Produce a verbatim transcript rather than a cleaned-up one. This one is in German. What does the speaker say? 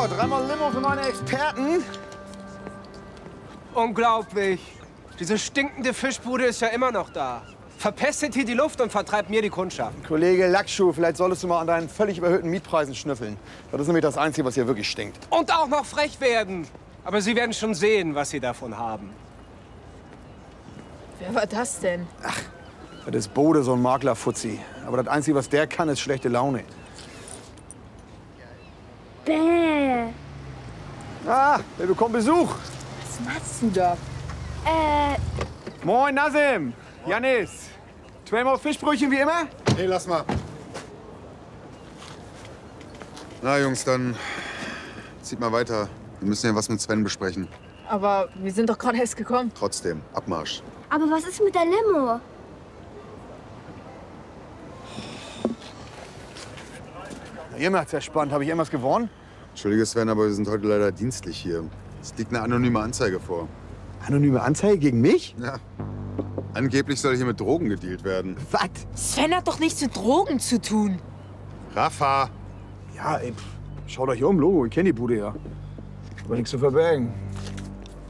dreimal Limo für meine Experten. Unglaublich. Diese stinkende Fischbude ist ja immer noch da. Verpestet hier die Luft und vertreibt mir die Kundschaft. Kollege Lackschuh, vielleicht solltest du mal an deinen völlig überhöhten Mietpreisen schnüffeln. Das ist nämlich das Einzige, was hier wirklich stinkt. Und auch noch frech werden. Aber Sie werden schon sehen, was Sie davon haben. Wer war das denn? Ach, das ist Bode, so ein Makler-Fuzzi. Aber das Einzige, was der kann, ist schlechte Laune. Bäh. Ah, wir bekommen Besuch. Was machst du da? Äh, Moin, Nazim. Janis. Zweimal Fischbrötchen wie immer? Nee, lass mal. Na, Jungs, dann zieht mal weiter. Wir müssen ja was mit Sven besprechen. Aber wir sind doch gerade erst gekommen. Trotzdem, Abmarsch. aber was ist mit der Limo? Na, ihr macht's ja spannend. Habe ich irgendwas gewonnen? Entschuldige, Sven, aber wir sind heute leider dienstlich hier. Es liegt eine anonyme Anzeige vor. Anonyme Anzeige gegen mich? Ja. Angeblich soll hier mit Drogen gedealt werden. Was? Sven hat doch nichts mit Drogen zu tun. Rafa! Ja, ey, pff, schaut euch um, Logo. Ich kenne die Bude ja. Aber nichts zu verbergen.